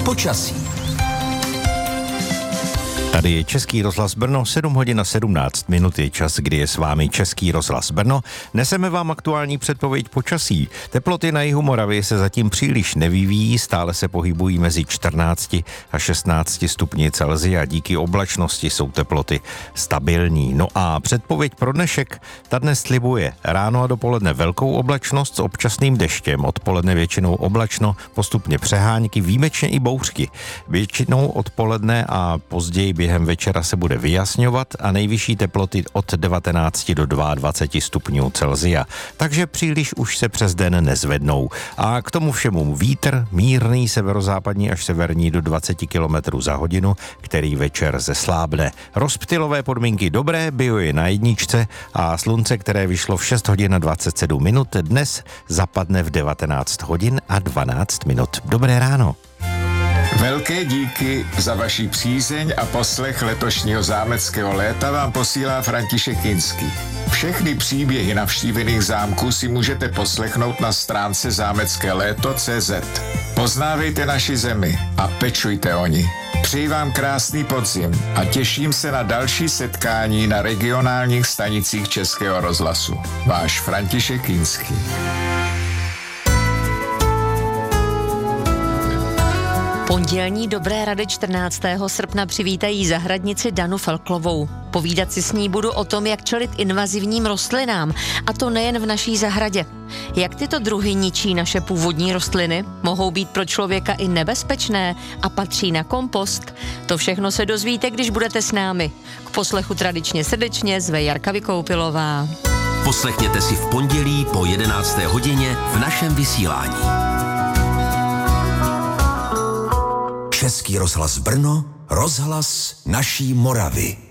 Počasí. Tady je Český rozhlas Brno, 7 hodin a 17 minut je čas, kdy je s vámi Český rozhlas Brno. Neseme vám aktuální předpověď počasí. Teploty na jihu Moravy se zatím příliš nevyvíjí, stále se pohybují mezi 14 a 16 stupni Celsia. Díky oblačnosti jsou teploty stabilní. No a předpověď pro dnešek, ta dnes slibuje ráno a dopoledne velkou oblačnost s občasným deštěm, odpoledne většinou oblačno, postupně přehánky, výjimečně i bouřky. Většinou odpoledne a později během večera se bude vyjasňovat a nejvyšší teploty od 19 do 22 stupňů Celsia. Takže příliš už se přes den nezvednou. A k tomu všemu vítr, mírný severozápadní až severní do 20 km za hodinu, který večer zeslábne. Rozptylové podmínky dobré, bio je na jedničce a slunce, které vyšlo v 6 hodin a 27 minut, dnes zapadne v 19 hodin a 12 minut. Dobré ráno. Velké díky za vaši přízeň a poslech letošního zámeckého léta vám posílá František Kinský. Všechny příběhy navštívených zámků si můžete poslechnout na stránce zámeckéléto.cz. Poznávejte naši zemi a pečujte o ní. Přeji vám krásný podzim a těším se na další setkání na regionálních stanicích Českého rozhlasu. Váš František Kinský. Pondělní Dobré rady 14. srpna přivítají zahradnici Danu Felklovou. Povídat si s ní budu o tom, jak čelit invazivním rostlinám, a to nejen v naší zahradě. Jak tyto druhy ničí naše původní rostliny, mohou být pro člověka i nebezpečné a patří na kompost. To všechno se dozvíte, když budete s námi. K poslechu tradičně srdečně zve Jarka Vykoupilová. Poslechněte si v pondělí po 11. hodině v našem vysílání. Český rozhlas Brno, rozhlas naší Moravy.